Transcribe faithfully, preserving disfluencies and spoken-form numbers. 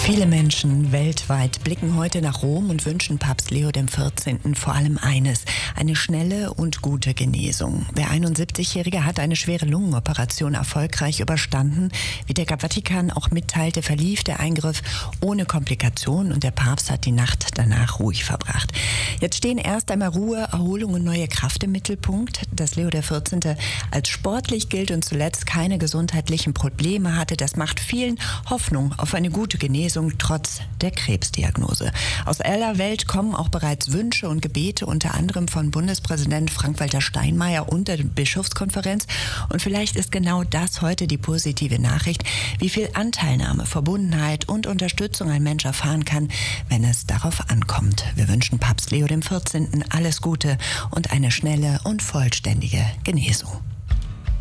Viele Menschen weltweit blicken heute nach Rom und wünschen Papst Leo der vierzehnten. vor allem eines: eine schnelle und gute Genesung. Der einundsiebzigjährige hat eine schwere Lungenoperation erfolgreich überstanden. Wie der Vatikan auch mitteilte, verlief der Eingriff ohne Komplikationen und der Papst hat die Nacht danach ruhig verbracht. Jetzt stehen erst einmal Ruhe, Erholung und neue Kraft im Mittelpunkt. Dass Leo der vierzehnte. als sportlich gilt und zuletzt keine gesundheitlichen Probleme hatte, das macht vielen Hoffnung auf eine gute Genesung trotz der Krebsdiagnose. Aus aller Welt kommen auch bereits Wünsche und Gebete, unter anderem von Bundespräsident Frank-Walter Steinmeier und der Bischofskonferenz. Und vielleicht ist genau das heute die positive Nachricht, wie viel Anteilnahme, Verbundenheit und Unterstützung ein Mensch erfahren kann, wenn es darauf ankommt. Wir wünschen Papst Leo der vierzehnte. alles Gute und eine schnelle und vollständige Genesung.